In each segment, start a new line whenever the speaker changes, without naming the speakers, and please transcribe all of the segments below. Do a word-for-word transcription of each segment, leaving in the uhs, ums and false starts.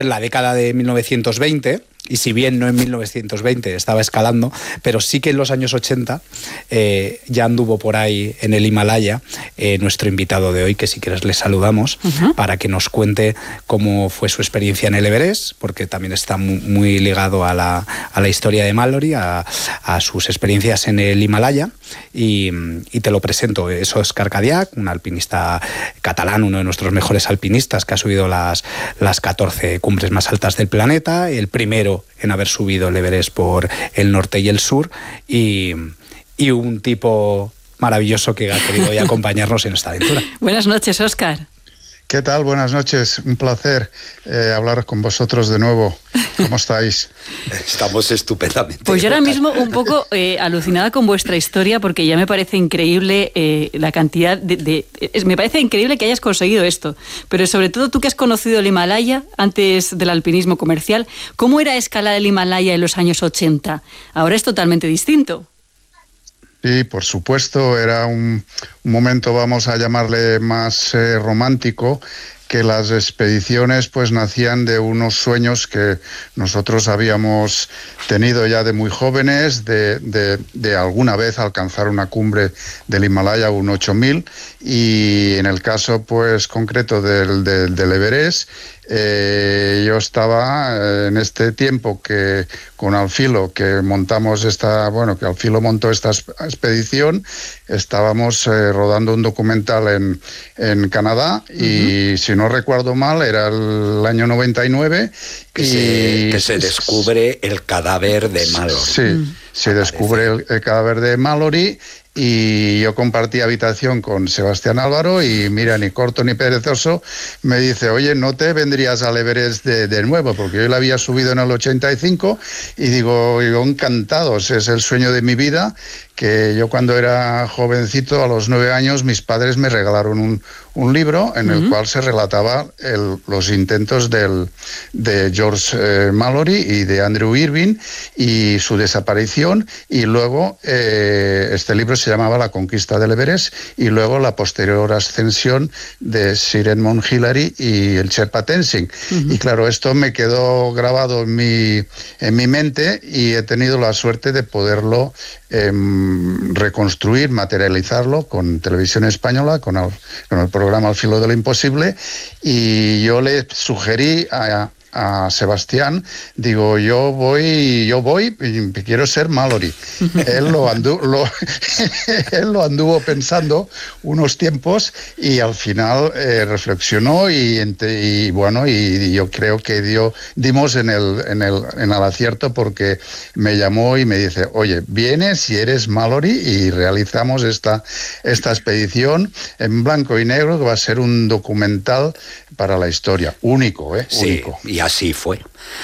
en la década de mil novecientos veinte, y si bien no en mil novecientos veinte estaba escalando, pero sí que en los años ochenta eh, ya anduvo por ahí en el Himalaya eh, nuestro invitado de hoy, que si quieres le saludamos, uh-huh. para que nos cuente cómo fue su experiencia en el Everest, porque también está muy, muy ligado a la, a la historia de Mallory, a, a sus experiencias en el Himalaya, y, y te lo presento. Es Óscar Cadiach, un alpinista catalán, uno de nuestros mejores alpinistas, que ha subido las, las catorce cumbres más altas del planeta, el primero en haber subido el Everest por el norte y el sur, y, y un tipo maravilloso que ha querido hoy acompañarnos en esta aventura.
Buenas noches, Óscar.
¿Qué tal? Buenas noches. Un placer eh, hablar con vosotros de nuevo. ¿Cómo estáis?
Estamos estupendamente.
Pues yo ahora mismo un poco eh, alucinada con vuestra historia, porque ya me parece increíble eh, la cantidad de... de es, me parece increíble que hayas conseguido esto, pero sobre todo tú que has conocido el Himalaya antes del alpinismo comercial, ¿cómo era escalar el Himalaya en los años ochenta? Ahora es totalmente distinto.
Sí, por supuesto, era un, un momento, vamos a llamarle, más eh, romántico, que las expediciones pues nacían de unos sueños que nosotros habíamos tenido ya de muy jóvenes, de, de, de alguna vez alcanzar una cumbre del Himalaya, un ocho mil, y en el caso pues concreto del, del, del Everest, eh, yo estaba en este tiempo que con Alfilo, que montamos esta, bueno, que Alfilo montó esta expedición, estábamos eh, rodando un documental en, en Canadá, uh-huh. y si no recuerdo mal, era el año noventa y nueve.
Que,
y
se, que se descubre el cadáver de Mallory.
Sí, uh-huh. se descubre el, el cadáver de Mallory. Y yo compartí habitación con Sebastián Álvaro y mira, ni corto ni perezoso, me dice, oye, ¿no te vendrías al Everest de, de nuevo? Porque yo la había subido en el ochenta y cinco y digo, digo, encantados, es el sueño de mi vida, que yo cuando era jovencito, a los nueve años, mis padres me regalaron un, un libro en el uh-huh. cual se relataba el, los intentos del, de George eh, Mallory y de Andrew Irvine y su desaparición, y luego eh, este libro se llamaba La conquista del Everest, y luego la posterior ascensión de Sir Edmund Hillary y el Sherpa Tenzing. Uh-huh. Y claro, esto me quedó grabado en mi, en mi mente, y he tenido la suerte de poderlo eh, reconstruir, materializarlo con Televisión Española, con el, con el programa Al filo de lo imposible, y yo le sugerí a... a Sebastián, digo, yo voy, yo voy y quiero ser Mallory. Él lo anduvo, lo, él lo anduvo pensando unos tiempos y al final eh, reflexionó y, y bueno, y, y yo creo que dio, dimos en el, en el, en el acierto, porque me llamó y me dice, oye, vienes y eres Mallory y realizamos esta, esta expedición en blanco y negro, que va a ser un documental para la historia, único, ¿eh?
Sí,
único.
Y así fue.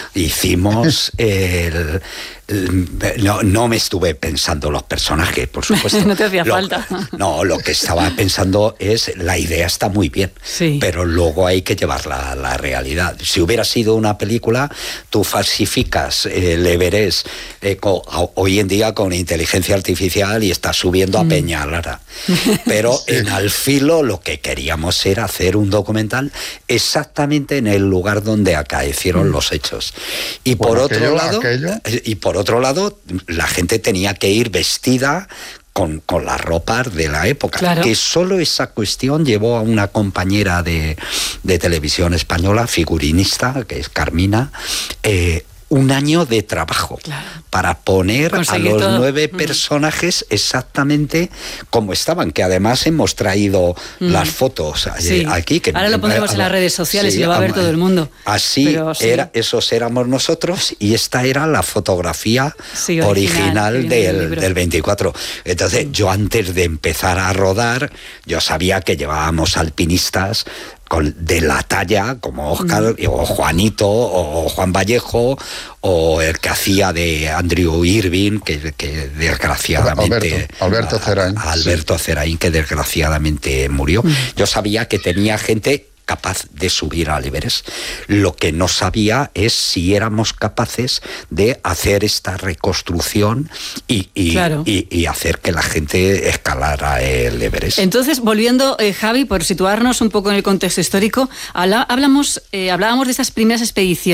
Hicimos el, el, no, no me estuve pensando los personajes, por supuesto.
No te hacía
lo,
falta.
No, lo que estaba pensando es, la idea está muy bien, sí. pero luego hay que llevarla a la realidad. Si hubiera sido una película, tú falsificas el Everest eh, con, hoy en día con inteligencia artificial y estás subiendo a mm. Peñalara. Pero sí. en Al filo lo que queríamos era hacer un documental exactamente en el lugar donde acaecieron mm. los hechos. Y por bueno, otro aquello, lado, aquello. y por otro lado, la gente tenía que ir vestida con, con las ropas de la época. Claro. Que solo esa cuestión llevó a una compañera de, de Televisión Española, figurinista, que es Carmina, eh, un año de trabajo claro. para poner Conseguir a los todo. nueve mm. personajes exactamente como estaban, que además hemos traído mm. las fotos sí. aquí. Que
ahora lo pondremos a, en las redes sociales sí, y lo va a ver todo el mundo.
Así, Pero, sí. era, esos éramos nosotros, y esta era la fotografía sí, original, original del, del veinticuatro. Entonces, mm. yo antes de empezar a rodar, yo sabía que llevábamos alpinistas de la talla como Óscar mm. o Juanito o Juan Vallejo o el que hacía de Andrew Irvine, que, que desgraciadamente
Alberto, Alberto Cerain,
a, a Alberto sí. Cerain, que desgraciadamente murió. Mm. Yo sabía que tenía gente capaz de subir al Everest. Lo que no sabía es si éramos capaces de hacer esta reconstrucción y, y, claro. y, y hacer que la gente escalara el Everest.
Entonces, volviendo, eh, Javi, por situarnos un poco en el contexto histórico, habla, hablamos, eh, hablábamos de esas primeras expediciones.